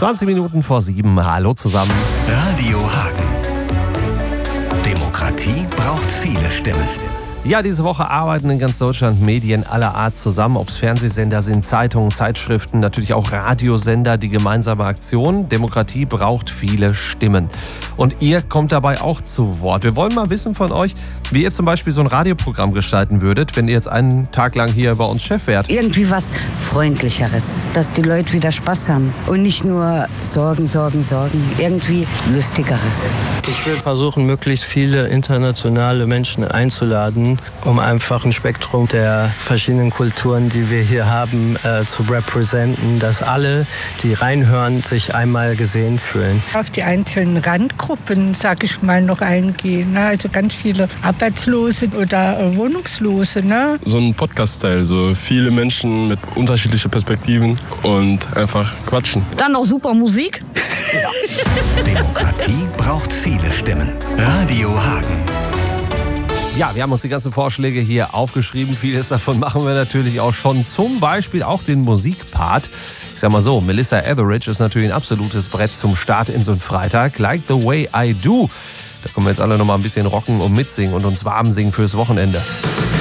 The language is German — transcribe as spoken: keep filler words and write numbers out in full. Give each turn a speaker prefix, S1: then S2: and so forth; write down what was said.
S1: zwanzig Minuten vor sieben. Hallo zusammen.
S2: Radio Hagen. Demokratie braucht viele Stimmen.
S1: Ja, diese Woche arbeiten in ganz Deutschland Medien aller Art zusammen. Ob es Fernsehsender sind, Zeitungen, Zeitschriften, natürlich auch Radiosender. Die gemeinsame Aktion Demokratie braucht viele Stimmen. Und ihr kommt dabei auch zu Wort. Wir wollen mal wissen von euch, wie ihr zum Beispiel so ein Radioprogramm gestalten würdet, wenn ihr jetzt einen Tag lang hier bei uns Chef wärt.
S3: Irgendwie was Freundlicheres, dass die Leute wieder Spaß haben und nicht nur Sorgen, Sorgen, Sorgen. Irgendwie Lustigeres.
S4: Ich will versuchen, möglichst viele internationale Menschen einzuladen, um einfach ein Spektrum der verschiedenen Kulturen, die wir hier haben, äh, zu repräsentieren, dass alle, die reinhören, sich einmal gesehen fühlen.
S5: Auf die einzelnen Randgruppen, sag ich mal, noch eingehen. Ne? Also ganz viele Arbeitslose oder äh, Wohnungslose. Ne?
S6: So ein Podcast-Style, so viele Menschen mit unterschiedlichen Perspektiven und einfach quatschen.
S3: Dann noch super Musik.
S2: Demokratie braucht viele Stimmen. Radio Hagen.
S1: Ja, wir haben uns die ganzen Vorschläge hier aufgeschrieben. Vieles davon machen wir natürlich auch schon. Zum Beispiel auch den Musikpart. Ich sag mal so, Melissa Etheridge ist natürlich ein absolutes Brett zum Start in so einen Freitag. Like the way I do. Da können wir jetzt alle noch mal ein bisschen rocken und mitsingen und uns warm singen fürs Wochenende.